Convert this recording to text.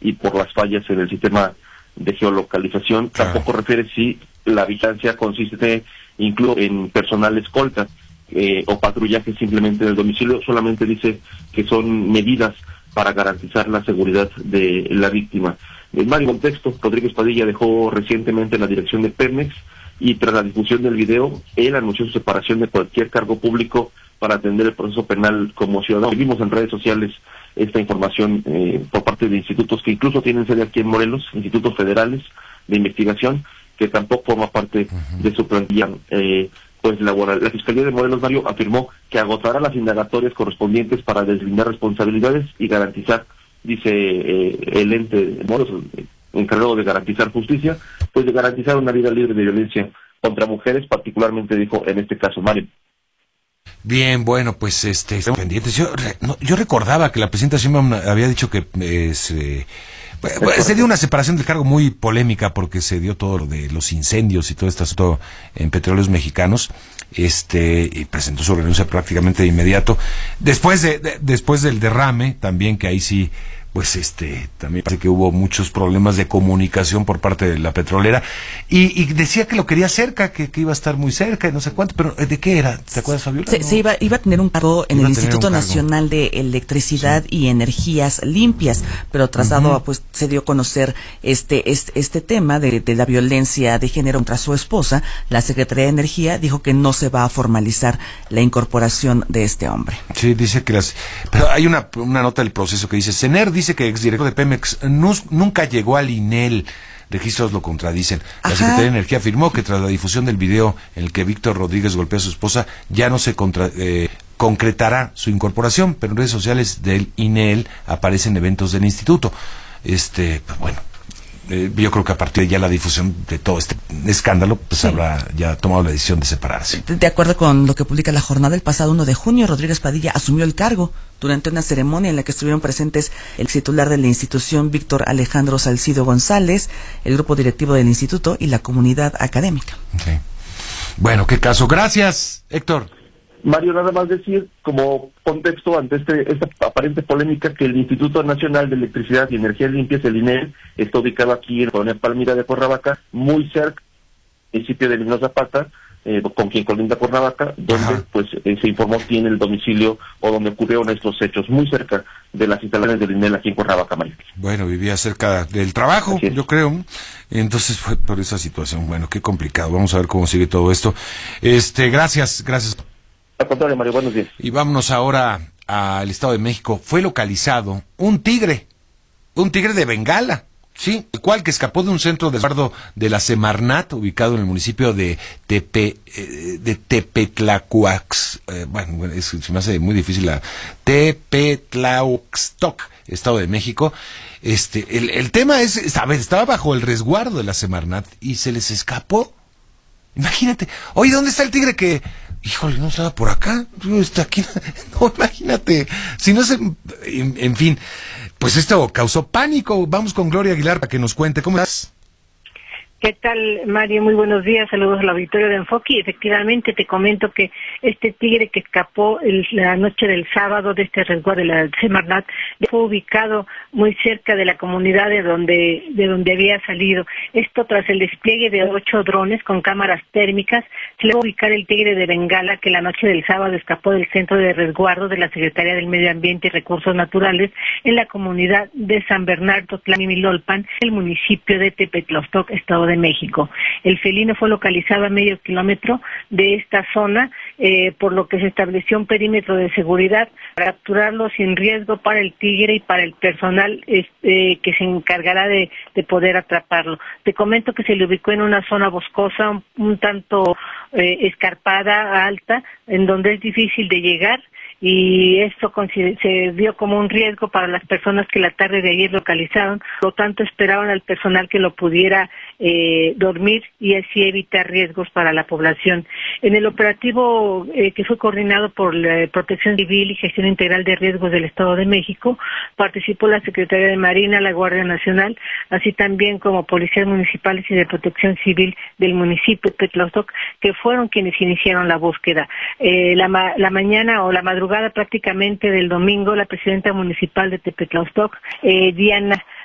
y por las fallas en el sistema de geolocalización. Tampoco refiere si la vigilancia consiste incluso en personal escolta o patrullaje simplemente en el domicilio. Solamente dice que son medidas para garantizar la seguridad de la víctima. En varios contextos, Rodríguez Padilla dejó recientemente la dirección de Pemex y tras la difusión del video, él anunció su separación de cualquier cargo público para atender el proceso penal como ciudadano. Vimos en redes sociales esta información por parte de institutos que incluso tienen sede aquí en Morelos, institutos federales de investigación, que tampoco forma parte de su plantilla pues laboral. La Fiscalía de Morelos, Mario, afirmó que agotará las indagatorias correspondientes para deslindar responsabilidades y garantizar, dice el ente de Morelos, encargado de garantizar justicia, pues de garantizar una vida libre de violencia contra mujeres, particularmente, dijo, en este caso, Mario. Bien, bueno, pues estamos pendientes. Yo recordaba que la presidenta Sheinbaum había dicho que se dio una separación del cargo muy polémica porque se dio todo lo de los incendios y todo esto asunto en Petróleos Mexicanos, y presentó su renuncia prácticamente de inmediato. Después del derrame, también que ahí sí, pues también parece que hubo muchos problemas de comunicación por parte de la petrolera, y decía que lo quería cerca, que iba a estar muy cerca y no sé cuánto, pero ¿de qué era? ¿Te acuerdas, Fabiola? Se iba a tener un cargo en el Instituto Nacional de Electricidad y Energías Limpias, pero trasladado, pues se dio a conocer este tema de la violencia de género contra su esposa. La Secretaría de Energía dijo que no se va a formalizar la incorporación de este hombre. Sí, dice que pero hay una nota del proceso que dice: CENER dice que exdirector de Pemex nunca llegó al INEL. Registros lo contradicen. La Secretaría de Energía afirmó que tras la difusión del video en el que Víctor Rodríguez golpea a su esposa, ya no se concretará su incorporación, pero en redes sociales del INEL aparecen eventos del instituto. Pues bueno, yo creo que a partir de ya la difusión de todo este escándalo, pues habrá ya tomado la decisión de separarse. De acuerdo con lo que publica La Jornada, el pasado 1 de junio, Rodríguez Padilla asumió el cargo durante una ceremonia en la que estuvieron presentes el titular de la institución, Víctor Alejandro Salcido González, el grupo directivo del instituto y la comunidad académica. Okay. Bueno, qué caso. Gracias, Héctor. Mario, nada más decir, como contexto ante esta aparente polémica, que el Instituto Nacional de Electricidad y Energías Limpias, el INEL, está ubicado aquí en la colonia Palmira de Cuernavaca, muy cerca del municipio de Emiliano Zapata, con quien colinda Cuernavaca, donde pues se informó tiene el domicilio o donde ocurrieron estos hechos, muy cerca de las instalaciones del INEL aquí en Cuernavaca, Mario. Bueno, vivía cerca del trabajo, yo creo. Entonces fue por esa situación. Bueno, qué complicado. Vamos a ver cómo sigue todo esto. Gracias. Al contrario, Mario, buenos días. Y vámonos ahora al Estado de México. Fue localizado un tigre de Bengala, sí, el cual que escapó de un centro de resguardo de la Semarnat, ubicado en el municipio de Tepetlacuax, se me hace muy difícil Tepetlauxtoc, Estado de México. El tema es, estaba bajo el resguardo de la Semarnat y se les escapó. Imagínate, oye, ¿dónde está el tigre que... Híjole, no estaba por acá, está aquí, no, imagínate, si no se, en fin, pues esto causó pánico. Vamos con Gloria Aguilar para que nos cuente, ¿cómo estás? ¿Qué tal, Mario? Muy buenos días, saludos al auditorio de Enfoque. Y efectivamente te comento que este tigre que escapó la noche del sábado de este resguardo de la Semarnat fue ubicado muy cerca de la comunidad de donde había salido. Esto tras el despliegue de 8 drones con cámaras térmicas. Se le va a ubicar el tigre de Bengala que la noche del sábado escapó del centro de resguardo de la Secretaría del Medio Ambiente y Recursos Naturales en la comunidad de San Bernardo Tlamimilolpan, el municipio de Tepetlastoc, Estado de México. El felino fue localizado a medio kilómetro de esta zona, por lo que se estableció un perímetro de seguridad para capturarlo sin riesgo para el tigre y para el personal que se encargará de poder atraparlo. Te comento que se le ubicó en una zona boscosa, un tanto escarpada, alta, en donde es difícil de llegar, y esto se vio como un riesgo para las personas que la tarde de ayer localizaron. Por lo tanto, esperaban al personal que lo pudiera dormir y así evitar riesgos para la población. En el operativo que fue coordinado por la Protección Civil y Gestión Integral de Riesgos del Estado de México, participó la Secretaría de Marina, la Guardia Nacional, así también como policías municipales y de Protección Civil del municipio de Tepetlastoc, que fueron quienes iniciaron la búsqueda. La mañana o la madrugada prácticamente del domingo, la presidenta municipal de Tepetlastoc, Diana